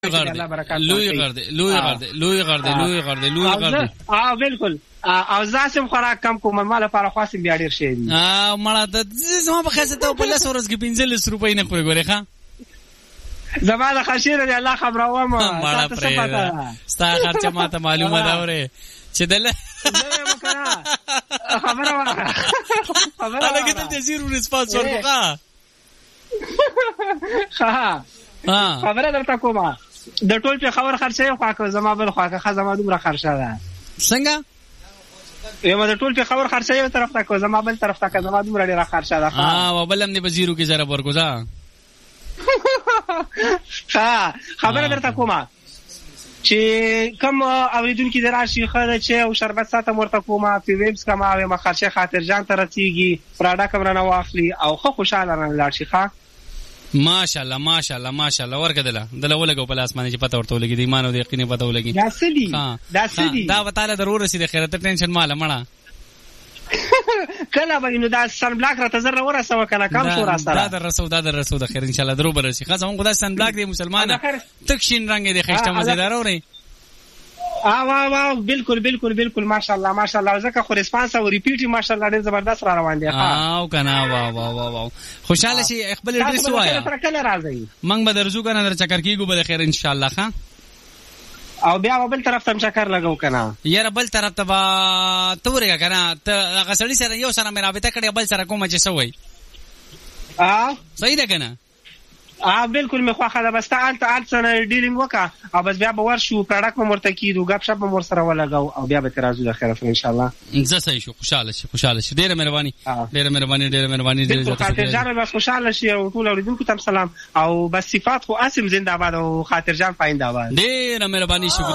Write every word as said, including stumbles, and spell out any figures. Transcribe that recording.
لوی غر دی لوی غر دی لوی غر دی لوی غر دی لوی غر دی اه بالکل او زاسم خوراک کم کوم مال لپاره خاصم بیا ډیر شي دي اه مړه د زما په خاصه ته په لاس ورځ کې پنځلس روپۍ نه کوي ګورې ښا زما د خشیر دی الله خبره ومه مړه پرې ستا خرچه ماته معلومه ده وره چې دله خبره وره خبره هغه ته زیرو ریسپانس ورکړه ها خبره درته کومه د ټول په خبر خرڅه خو که زما بل خو که زما دومره خرڅه ده څنګه یو د ټول په خبر خرڅه یو طرف ته کو زما بل طرف ته که زما دومره ډیره خرڅه ده ها وبلم نه بزیرو کې زره ورکوزا ها خبره درته کومه چې کوم اوریدونکو دراشي خره چې او شربت ساته مرته کومه په ویبس کما او مخارشه خاطر جان ته رسیږي پراډا کمرنه واخلي او خو خوشاله نه لاړ شي ښا ماشاءالله ماشاءالله ماشاءالله ورکدله دله ولګو په لاس باندې چې پته ورته ولګي د ایمان او د یقین پته ولګي دا سدي دا سدي دا وتعالى ضرور رسید خیرته ټینشن مال مړه کله به نو دا سن بلاک را تزر ورسو کنه کم شو را سره دا در رسو دا در رسو د خیر ان شاء الله درو برسي خاصه مونږ دا سن بلاک دی مسلمانه تک شین رنگ دی خشته مزیدار اوري اه واه واه بالکل بالکل بالکل ماشاءالله ماشاءالله زکه خو ریسپانس او ریپیټ ماشاءالله ډیر زبردست را روان دي ها او کنه واه واه واه واه خوشاله شي خپل ډریس وایا کله راځي مونږ به درځو کنه در چکر کیګو به خیر ان شاء الله ښا او بیا بل طرف ته چکر لګاو کنه یاره بل طرف ته با تورګه کنه ته غسړی سره یو سره مې رابطه کړې بل سره کومه چې سوې اه صحیح ده کنه اه بالکل مې خو خاله بس ته انت انت سره ډیلینګ وکا او بس بیا به ورشو پروډکټ مو مرته کیدو غب شپ مو سره ولګاو او بیا به ترازو د خیر ان شاء الله زه صحیح شو خوشاله شي خوشاله شي ډیره مهرباني ډیره مهرباني ډیره مهرباني ډیره زیاته خاطر جان بس خوشاله شي او ټول اوریدونکو ته سلام او بس صفات خو اسم زنده باد او خاطر جان پاینده باد ډیره مهرباني شکر